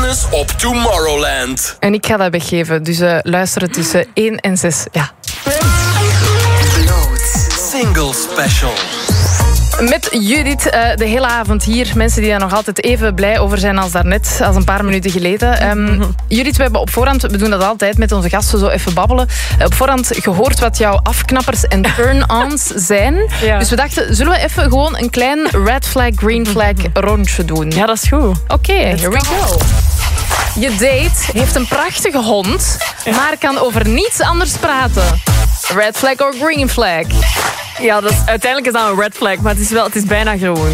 Dennis op Tomorrowland. En ik ga dat weggeven, dus luisteren tussen 1 en 6. Ja. Single Special. Met Judith de hele avond hier. Mensen die daar nog altijd even blij over zijn als daarnet, als een paar minuten geleden. Judith, we hebben op voorhand, we doen dat altijd met onze gasten, zo even babbelen. Op voorhand gehoord wat jouw afknappers en turn-ons zijn. Ja. Dus we dachten, zullen we even gewoon een klein red flag, green flag rondje doen? Ja, dat is goed. Oké, here we go. Je date heeft een prachtige hond, maar kan over niets anders praten. Red flag of green flag? Ja, uiteindelijk is dat een red flag, maar het is bijna groen.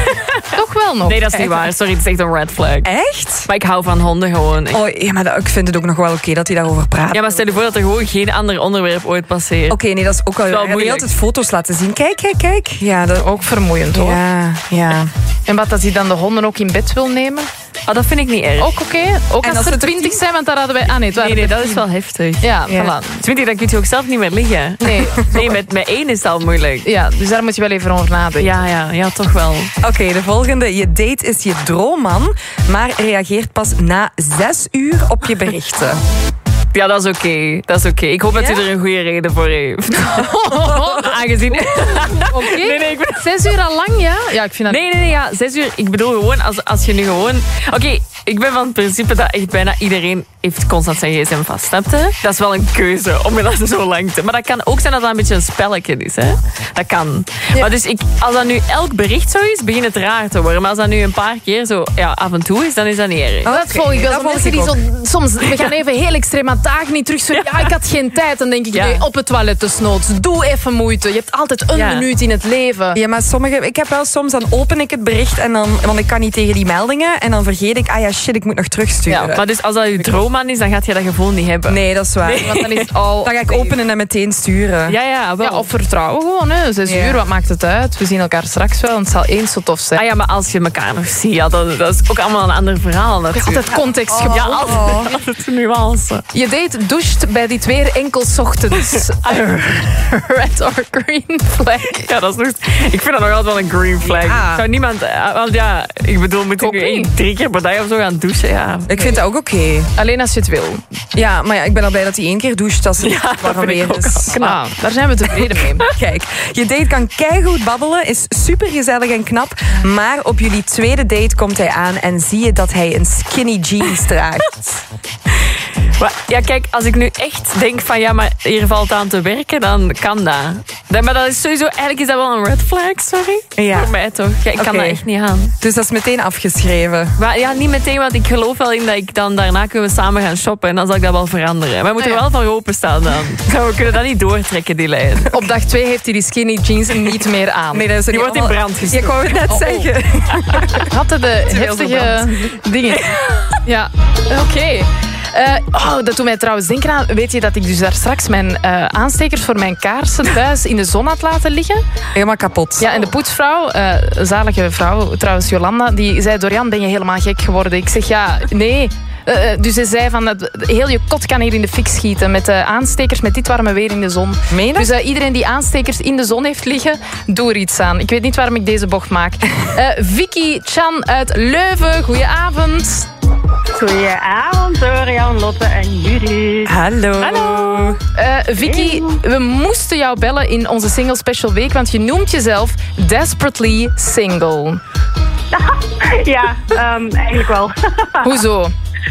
Toch wel nog? Nee, dat is niet waar. Sorry, het is echt een red flag. Echt? Maar ik hou van honden gewoon. Oh, ja, maar ik vind het ook nog wel oké dat hij daarover praat. Ja, maar stel je voor dat er gewoon geen ander onderwerp ooit passeert. Oké, nee, dat is ook wel... Hij wil altijd foto's laten zien. Kijk. Ja, dat ook vermoeiend, hoor. Ja. En wat, dat hij dan de honden ook in bed wil nemen? Oh, dat vind ik niet erg. Ook oké. Ook en als er 20 zijn, want daar hadden wij... Nee, dat is wel heftig. Ja, voilà. 20, dan kun je ook zelf niet meer liggen. Nee, met 1 is het al moeilijk. Ja, dus daar moet je wel even over nadenken. Ja, toch wel. Oké, de volgende. Je date is je droomman, maar reageert pas na 6 uur op je berichten. Ja, dat is oké. Ik hoop dat u er een goede reden voor heeft. Aangezien... Oké. Nee, 6 uur al lang, ja? Ja, ik vind dat... Nee, ja, 6 uur. Ik bedoel gewoon, als je nu gewoon... Oké, ik ben van het principe dat echt bijna iedereen heeft constant zijn gsm vast, snap je? Dat is wel een keuze om je dat zo lang te... Maar dat kan ook zijn dat dat een beetje een spelletje is, hè? Dat kan. Ja. Maar dus als dat nu elk bericht zo is, begint het raar te worden. Maar als dat nu een paar keer zo af en toe is, dan is dat niet erg. Dat volg ik wel. Mensen die zo... Soms, we gaan even heel extreem aan dagen niet terug. Zo, ik had geen tijd. Dan denk ik, nee, op het toilet desnoods. Doe even moeite. Je hebt altijd een minuut in het leven. Ja, maar ik heb wel soms, dan open ik het bericht en dan, want ik kan niet tegen die meldingen en dan vergeet ik, shit, ik moet nog terugsturen. Ja, maar dus als dat je droomman is, dan gaat je dat gevoel niet hebben. Nee, dat is waar. Nee. Want dan is het al... Dan ga ik openen en meteen sturen. Ja, wel. Ja, of vertrouwen gewoon, hè. 6 uur, wat maakt het uit? We zien elkaar straks wel en het zal eens zo tof zijn. Ja, maar als je elkaar nog ziet, dat is ook allemaal een ander verhaal natuurlijk. Altijd context gebonden. Ja, altijd nuance. Je date doucht bij dit weer enkel 's ochtends. Red or green flag? Ja, dat is nog... Ik vind dat nog altijd wel een green flag. Ja. Zou niemand... Want ik bedoel, moet ik nu 3 keer per dag of zo gaan douchen? Ja. Ik vind dat ook oké. Alleen als je het wil. Ja, maar ik ben al blij dat hij 1 keer doucht als het warm weer is. Knap. Daar zijn we tevreden mee. Kijk, je date kan keigoed babbelen, is supergezellig en knap, maar op jullie tweede date komt hij aan en zie je dat hij een skinny jeans draagt. Ja, kijk, als ik nu echt denk van maar hier valt aan te werken, dan kan dat. Maar dat is sowieso, eigenlijk is dat wel een red flag, sorry. Ja. Voor mij toch. Ja, ik kan dat echt niet aan. Dus dat is meteen afgeschreven. Maar ja, niet meteen, want ik geloof wel in dat ik dan daarna kunnen we samen gaan shoppen en dan zal ik dat wel veranderen. Maar we moeten er wel van openstaan dan. We kunnen dat niet doortrekken, die lijn. Op dag 2 heeft hij die skinny jeans niet meer aan. Nee, dat is die wordt in brand gestoken. Ik wou het net zeggen. Hadden de heftige dingen. Ja, oké. Dat doet mij trouwens denken aan... Weet je dat ik dus daar straks mijn aanstekers voor mijn kaarsen thuis in de zon had laten liggen? Helemaal kapot. Ja, en de poetsvrouw, zalige vrouw, trouwens Jolanda, die zei, Dorian, ben je helemaal gek geworden? Ik zeg, ja, nee... Dus ze zei van, heel je kot kan hier in de fik schieten met aanstekers, met dit warme weer in de zon. Meen je? Dus iedereen die aanstekers in de zon heeft liggen, doe er iets aan. Ik weet niet waarom ik deze bocht maak. Vicky Chan uit Leuven, goedenavond. Goedenavond, Dorian, Lotte en Judith. Hallo. Vicky, we moesten jou bellen in onze Single Special Week, want je noemt jezelf Desperately Single. Ja, eigenlijk wel. Hoezo?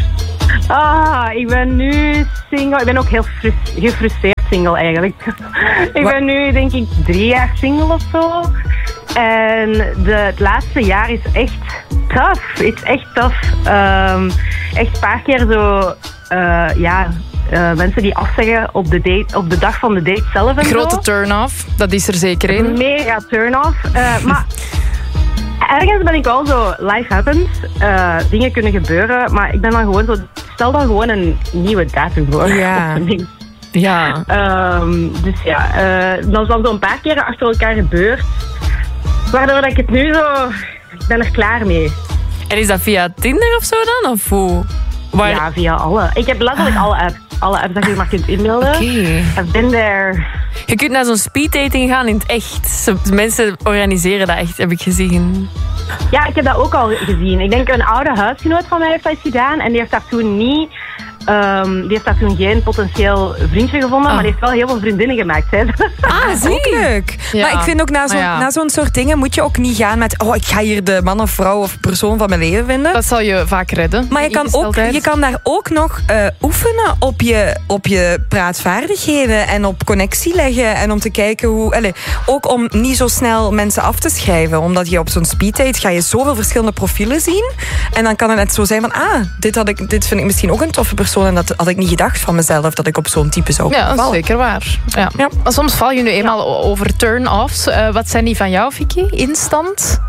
Ik ben nu single. Ik ben ook heel gefrustreerd single eigenlijk. Ik ben nu denk ik 3 jaar single of zo. En het laatste jaar is echt tough. Het is echt tough. Echt een paar keer zo... mensen die afzeggen op de dag van de date zelf en grote zo. turn-off, dat is er zeker in. Mega turn-off. Maar... Ergens ben ik wel zo, life happens, dingen kunnen gebeuren, maar ik ben dan gewoon zo, stel dan gewoon een nieuwe datum voor. Ja. Ja. Dus ja, dat is dan zo een paar keren achter elkaar gebeurd, waardoor dat ik het nu zo, ik ben er klaar mee. En is dat via Tinder of zo dan, of hoe? Ja, via alle. Ik heb letterlijk alle apps dat je maar kunt inbeelden. Okay. I've been there. Je kunt naar zo'n speeddating gaan in het echt. Mensen organiseren dat echt, heb ik gezien. Ja, ik heb dat ook al gezien. Ik denk een oude huisgenoot van mij heeft dat gedaan. En die heeft daar toen niet... die heeft daar toen geen potentieel vriendje gevonden, maar die heeft wel heel veel vriendinnen gemaakt. Hè. Zie ook leuk. Ja. Maar ik vind ook na zo'n soort dingen moet je ook niet gaan met ik ga hier de man of vrouw of persoon van mijn leven vinden. Dat zal je vaak redden. Maar je kan daar ook nog oefenen op je praatvaardigheden en op connectie leggen en om te kijken hoe... ook om niet zo snel mensen af te schrijven. Omdat je op zo'n speeddate ga je zoveel verschillende profielen zien. En dan kan het net zo zijn van dit vind ik misschien ook een toffe persoon. En dat had ik niet gedacht van mezelf, dat ik op zo'n type zou vallen. Ja, dat is zeker waar. Ja. Ja. Maar soms val je nu eenmaal over turn-offs. Wat zijn die van jou, Vicky? Instant?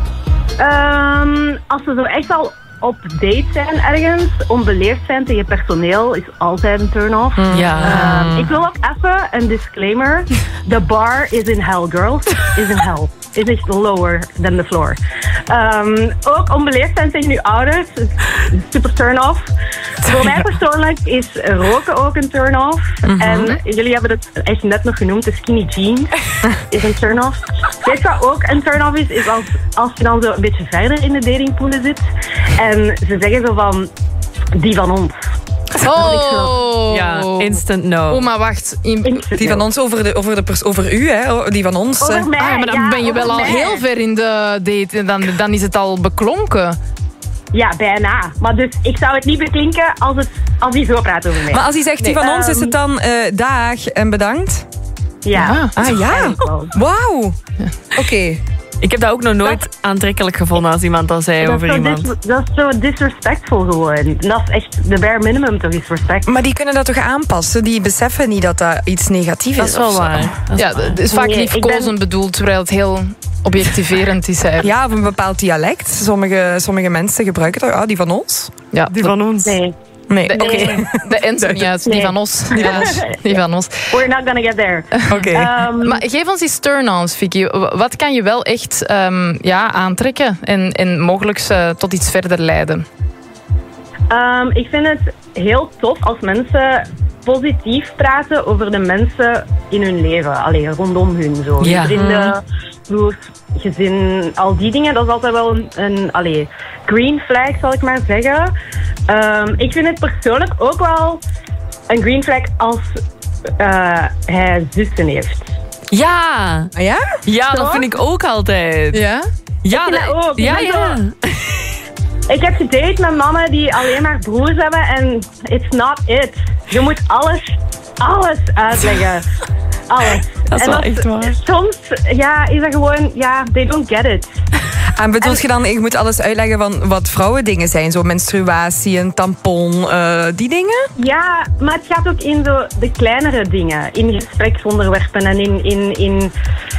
Als we zo echt al op date zijn ergens, onbeleefd zijn tegen je personeel is altijd een turn-off. Ja. Ik wil ook even een disclaimer. The bar is in hell, girls. Is in hell. Is echt lower than the floor. Ook onbeleefd zijn tegen je ouders. Super turn-off. Voor mij persoonlijk is roken ook een turn-off. En jullie hebben het echt net nog genoemd. De skinny jeans is een turn-off. Weet je wat ook een turn-off is als je dan zo een beetje verder in de datingpoolen zit. En ze zeggen zo van, die van ons. Oh! Ja, instant no. Oh, maar wacht. Die van ons over u, hè? Die van ons. Over mij, Maar dan ben je wel al heel ver in de date. En dan is het al beklonken. Ja, bijna. Maar dus ik zou het niet beklinken als hij zo praat over mij. Maar als hij zegt die van ons, is het dan dag en bedankt? Ja. Ah ja? Wauw. Oké. Ik heb dat ook nog nooit aantrekkelijk gevonden als iemand dat zei over iemand. Dat is zo disrespectful gewoon. Dat is echt de bare minimum toch, is respect. Maar die kunnen dat toch aanpassen? Die beseffen niet dat dat iets negatiefs Dat is. is wel of zo. waar. Ja, het is vaak Nee, liefkozend bedoeld, terwijl het heel objectiverend is. Eigenlijk. Ja, of een bepaald dialect. Sommige mensen gebruiken dat. Ah, die van ons? Ja, Die van ons. Nee. Nee. De N niet uit. Die Nee. van ons. Die van ons. We're not gonna get there. Oké. Maar geef ons eens turn-ons, Vicky. Wat kan je wel echt aantrekken en mogelijk tot iets verder leiden? Ik vind het heel tof als mensen positief praten over de mensen in hun leven. Allee, rondom hun. Zo. Ja. Vrienden, broers, gezin, al die dingen. Dat is altijd wel een green flag, zal ik maar zeggen. Ik vind het persoonlijk ook wel een green flag als hij zussen heeft. Ja. Ah, ja? Ja, dat vind ik ook altijd. Ja? Ja, Ik vind dat ook. Ja, Ik ben ja. Ik heb gedate met mannen die alleen maar broers hebben en it's not it. Je moet alles uitleggen. Alles. Dat is En wel echt waar. Soms, is dat gewoon, they don't get it. En bedoel je dan, je moet alles uitleggen van wat vrouwendingen zijn? Zo menstruatie, een tampon, die dingen? Ja, maar het gaat ook in zo de kleinere dingen. In gespreksonderwerpen en in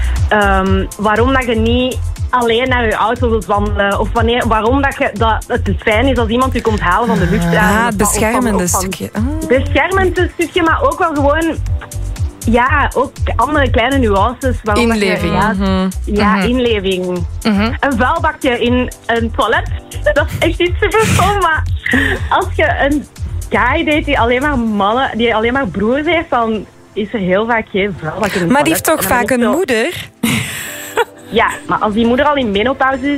waarom dat je niet alleen naar je auto wilt wandelen. Of waarom dat het fijn is als iemand je komt halen van de lucht. Ah, het beschermende stukje. Beschermend stukje, maar ook wel gewoon... Ja, ook andere kleine nuances. Inleving. Inleving. Een vuilbakje in een toilet, dat is echt iets super stom. Maar als je een guy date die alleen maar broers heeft, dan is er heel vaak geen vuilbakje in een Maar die toilet. heeft toch En dan vaak is een zo- moeder? Ja, maar als die moeder al in menopauze is...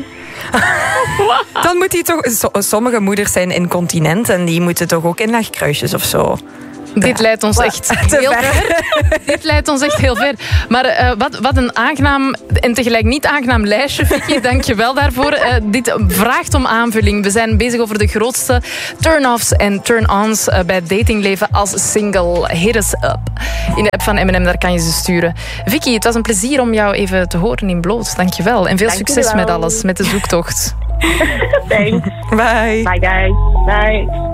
Dan moet hij toch... Sommige moeders zijn incontinent en die moeten toch ook inlegkruisjes of zo. Dit leidt ons echt heel ver. Dit leidt ons echt heel ver. Maar wat een aangenaam en tegelijk niet aangenaam lijstje, Vicky. Dank je wel daarvoor. Dit vraagt om aanvulling. We zijn bezig over de grootste turn-offs en turn-ons bij het datingleven als single. Hit us up. In de app van M&M, daar kan je ze sturen. Vicky, het was een plezier om jou even te horen in bloot. Dank je wel. En veel succes met alles, met de zoektocht. Thanks. Bye. Bye, guys. Bye.